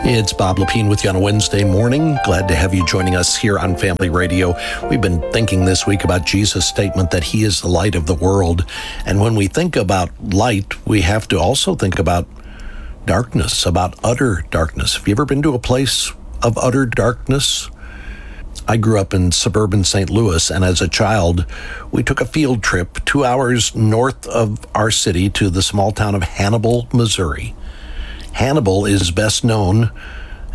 It's Bob Lepine with you on a Wednesday morning. Glad to have you joining us here on Family Radio. We've been thinking this week about Jesus' statement that he is the light of the world. And when we think about light, we have to also think about darkness, about utter darkness. Have you ever been to a place of utter darkness? I grew up in suburban St. Louis, and as a child, we took a field trip 2 hours north of our city to the small town of Hannibal, Missouri. Hannibal is best known